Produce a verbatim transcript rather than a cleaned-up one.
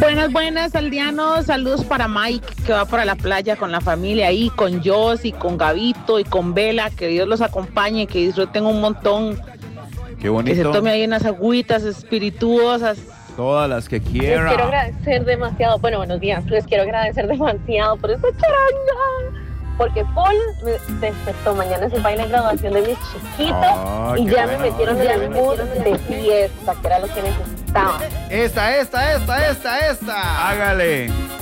Buenas, buenas, aldeanos. Saludos para Mike, que va para la playa con la familia ahí, con Jos y con Gabito y con Vela. Que Dios los acompañe, que disfruten un montón. Qué bonito. Que se tome ahí unas agüitas espirituosas. Todas las que quiera. Les quiero agradecer demasiado, bueno, buenos días, les quiero agradecer demasiado por esta charanga, porque Paul me despertó, mañana es el baile de graduación de mis chiquitos oh, y ya bueno. me metieron en el mood de fiesta, que era lo que necesitaba. Esta, esta, esta, esta, esta. Hágale.